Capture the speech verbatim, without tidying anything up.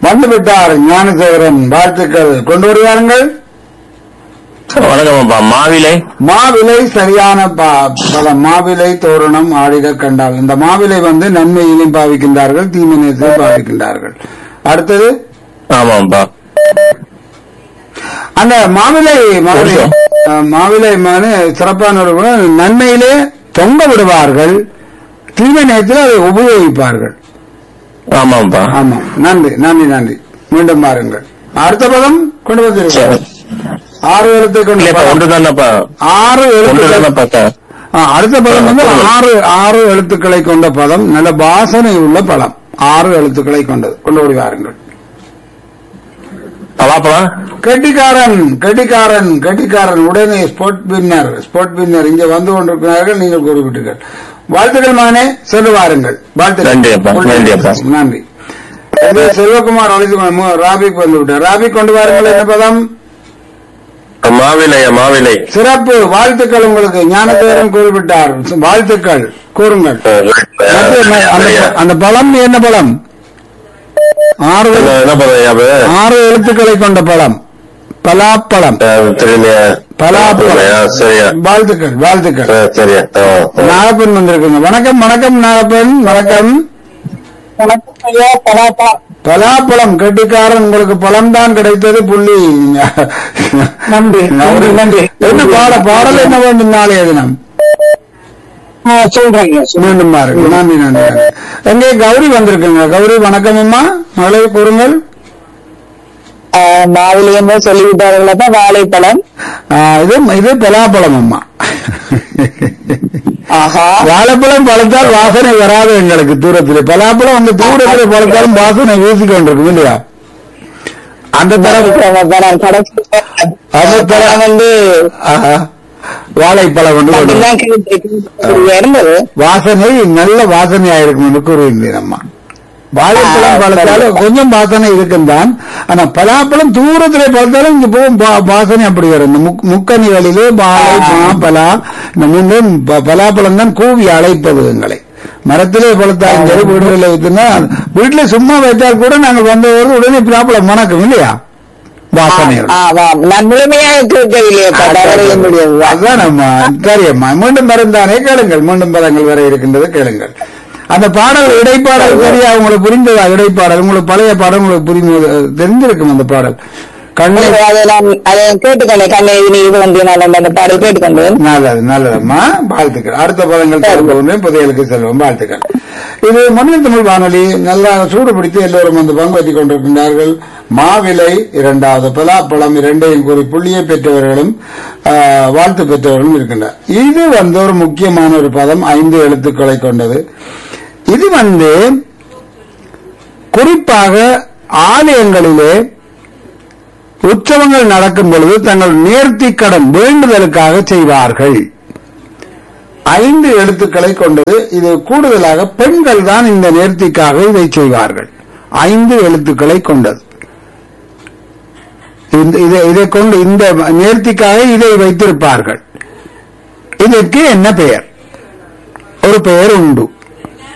வந்துவிட்டார் ஞானசேகரன். வாழ்த்துக்கள். கொண்டு வருவார்கள். வணக்கம்ப்பா. மாவிலை. மாவிலை சரியான ப- பதம். மாவிலை தோரணம் ஆடிட கண்டால். இந்த மாவிலை வந்து நன்மையிலும் பாவிக்கின்றார்கள், தீமையிலும் பாவிக்கின்றார்கள். அடுத்தது ஆமாப்பா. அந்த மாவிலை மாவிலை அஹ், மாவிலை மானு சிறப்பான ஒரு குணம். நன்மையிலே தொங்க விடுவார்கள், தீமை நேரத்தில் அதை உபயோகிப்பார்கள். ஆமாப்பா. ஆமா. நன்றி நன்றி நன்றி. மீண்டும் பாருங்கள். அடுத்த பதம் கொண்டு வந்திருக்கோம். ஆறு எழுத்தை கொண்டு இல்லப்பா, பதம். ஒன்று தானப்பா. ஆறு ஒன்று எழுத்துக்கள். தானப்பா சார். ஆ, அடுத்த பதம் வந்து ஆறு ஆறு எழுத்துக்களை கொண்ட பதம். நல்ல வாசனை உள்ள பழம். ஆறு எழுத்துக்களை கொண்டது. கொண்டு ஓடி வாருங்கள். பலாப்பழம். கெட்டிக்காரன் கெட்டிக்காரன் கெட்டிக்காரன் உடனே ஸ்போர்ட் வின்னர் ஸ்போர்ட் வின்னர் இங்கே வந்து கொண்டிருக்கிறார்கள். நீங்கள் குறிப்பிட்டீர்கள். வாழ்த்துக்கள் மகனே, சென்று வாருங்கள். நன்றி அப்பா, நன்றி அப்பா. வாழ்த்துக்கள். நன்றி. இது செல்வகுமார் அழைத்து ராபிக் வந்து விட்டார். ராபிக் கொண்டு வாருங்கள். என்ன பதம்? மாவிலையா? மாவிலை. சிறப்பு. வாழ்த்துக்கள் உங்களுக்கு. ஞானதேவன் குறிப்பிட்டார். வாழ்த்துக்கள். கூறுங்கள். அந்த- அந்த பழம் என்ன பழம்? ஆறு என்ன என்ன பதம் யாது? ஆறு எழுத்துக்களை கொண்ட பழம். பலாப்பழம். தெரியலையா? பலாப்பழம். சரியா? வாழ்த்துக்கள் வாழ்த்துக்கள். ஆ, சரியா? ஆ, ஆ. நாகப்பன் வந்திருக்குங்க. வணக்கம் வணக்கம் நாகப்பன். வணக்கம். பலாப்பழம் கெட்டிக்காரன். உங்களுக்கு பழம் தான் கிடைத்தது. புள்ளி. நன்றி நன்றி நன்றி. என்ன பாட பாடல் என்ன வேண்டும் நாளைய தினம்? ஆ, சொல்றேங்க. மீண்டும் பாருங்க. நன்றி நன்றி நன்றி. எங்கே கௌரி வந்திருக்குங்க. கௌரி வணக்கம் அம்மா. மகளை கூறுங்கள். ஆ, மாவிலையும் சொல்லிவிட்டார்களா வாழைப்பழம். ஆ, இது இது பலாப்பழம் அம்மா. ஆஹா. வாழைப்பழம் பழத்தால் வாசனை வராது எங்களுக்கு தூரத்தில். பலாப்பழம் அந்த தூரத்தில் பழத்தாலும் வாசனை வீசிக்கொண்டிருக்கும் இல்லையா? அந்த தரம் அந்த தரம் வந்து ஆஹா. வாழைப்பழம் கொண்டு கொண்டு அப்படிலாம் கேட்டிருக்கேன். இருந்தது. வாசனை நல்ல வாசனையா இருக்கும் என்று கூறுகின்றேன் அம்மா. வாழைப்பழம் பழத்தாலும் கொஞ்சம் வாசனை இருக்குந்தான். ஆனா பலாப்பழம் தூரத்திலே பழத்தாலும் இங்க போகும் வா- வாசனை அப்படி வரும். இந்த முக்- முக்கணிகளிலே வாழை மா பலா இந்த மூன்றும் ப- பலாப்பழம் தான் கூவி அழைப்பது எங்களை. மரத்திலே பழத்தாலும் சரி, வீடுகளில் வைத்திருந்தா வீட்டுல சும்மா வைத்தால் கூட நாங்கள் வந்தவர்கள் உடனே பலாப்பழம் மணக்கும் இல்லையா? வாசனை இருக்கும். ஆ, வா. நான் முழுமையாக கேட்கவில்லையே. கடவுளைய முடியாது. அதான் நம்ம சரியம்மா. மீண்டும் மருந்தானே கேளுங்கள். மீண்டும் பதங்கள் வர இருக்கின்றது கேளுங்கள். அந்த பாடல் இடைப்பாடல் சரியா உங்களுக்கு புரிந்ததா? இடைப்பாடல் உங்களுக்கு பழைய பாடல் உங்களுக்கு புரிந்து தெரிஞ்சிருக்கும். அந்த பாடல் கண்ணை அதை நான் அதை கேட்டுக்கொண்டேன். கண்ணை நீ இது வந்து நான் அந்த பாடல் கேட்டுக்கொண்டேன். நல்லது நல்லதம்மா. வாழ்த்துக்கள். அடுத்த பதங்கள் தருவோம். புதையலுக்கு செல்வோம். வாழ்த்துக்கள். இது மண்ணில் தமிழ் வானொலி. நல்லா சூடு பிடித்து எல்லோரும் வந்து பங்கு பற்றிக் கொண்டிருக்கின்றார்கள். மாவிலை இரண்டாவது, பலாப்பழம் இரண்டையும் கூறி புள்ளியை பெற்றவர்களும் ஆ, வாழ்த்து பெற்றவர்களும் இருக்கின்றனர். இது வந்து ஒரு முக்கியமான ஒரு பதம். ஐந்து எழுத்துக்களை கொண்டது. இது வந்து குறிப்பாக ஆலயங்களிலே உற்சவங்கள் நடக்கும் பொழுது தங்கள் நேர்த்தி கடன் வேண்டுதலுக்காக செய்வார்கள். ஐந்து எழுத்துக்களை கொண்டது. இது கூடுதலாக பெண்கள் தான் இந்த நேர்த்திக்காக இதை செய்வார்கள். ஐந்து எழுத்துக்களை கொண்டது. இந்த- இதை இதை கொண்டு இந்த நேர்த்திக்காக இதை வைத்திருப்பார்கள். இதற்கு என்ன பெயர்? ஒரு பெயர் உண்டு.